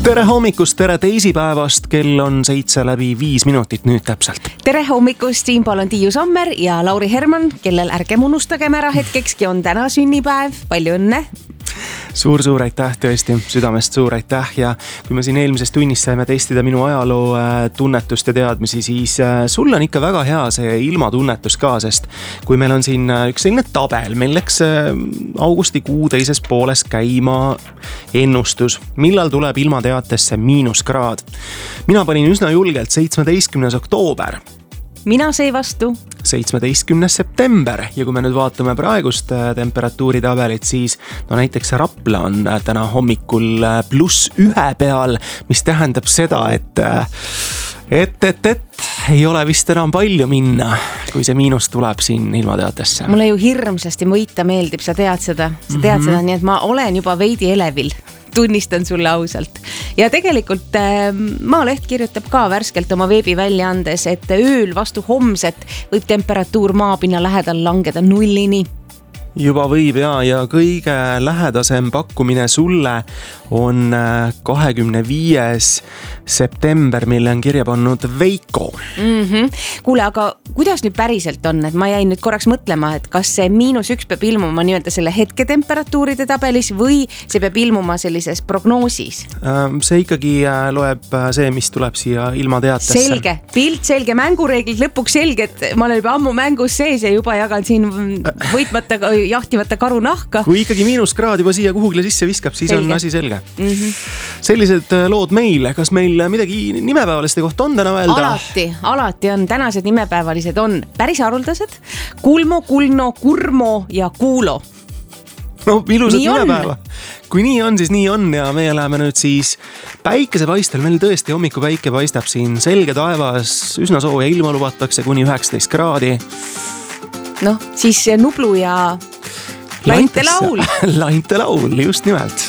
Tere hommikust, tere teisipäevast, kell on 7:05 nüüd täpselt. Tere hommikust, siinpool on Tiiu Sommer ja Lauri Herman, kellel ärgem unustagem ära hetkekski on täna sünnipäev. Palju õnne! Suur aitäh, tõesti, südamest suur aitäh ja kui me siin eelmises tunnis saime testida minu ajaloo tunnetust ja teadmisi, siis sul on ikka väga hea see ilmatunnetus ka, sest kui meil on siin üks selline tabel, meil läks augustikuu teises pooles käima ennustus, millal tuleb ilmateatesse -kraad. Mina panin üsna julgelt 17. oktoober. Mina sai vastu 17. september ja kui me nüüd vaatame praegust temperatuuri tabelit, siis no näiteks Rapla on täna hommikul +1 peal, mis tähendab seda, et ei ole vist enam palju minna, kui see miinus tuleb siin ilmateatesse. Mulle ju hirmsasti võita meeldib, sa tead seda, nii et ma olen juba veidi elevil. Tunnistan sulle ausalt. Ja tegelikult Maaleht kirjutab ka värskelt oma veebiväljaandes, et ööl vastu homset võib temperatuur maapinna lähedal langeda 0-ni. Juba võib ja kõige lähedasem pakkumine sulle on 25. september, mille on kirja pannud Veiko. Kuule, aga kuidas nüüd päriselt on, et ma jäin nüüd korraks mõtlema, et kas see -1 peab ilmuma nii-öelda selle hetketemperatuuride tabelis või see peab ilmuma sellises prognoosis? See ikkagi loeb see, mis tuleb siia ilmateatesse. Selge, pilt selge, mängureeglid lõpuks selged, ma olen juba ammu mängus sees ja juba jagan siin võitmata jahtivate karu nahka. Kui ikkagi -kraad juba siia kuhugile sisse viskab, siis on asi selge. Sellised lood meil, kas meil midagi nimepäevaliste kohta on täna öelda? Alati on, tänased nimepäevalised on päris haruldased. Kulmo, Kulno, Kurmo ja Kuulo. No ilusad nimepäeva. Kui nii on, siis nii on ja meie läheme nüüd siis päikesepaistel. Meil tõesti hommikupäike paistab siin selge taevas, üsna sooja ilma lubatakse kuni 19 kraadi. Noh, siis Nublu ja Lainte laul. Lainte laul, just nimelt.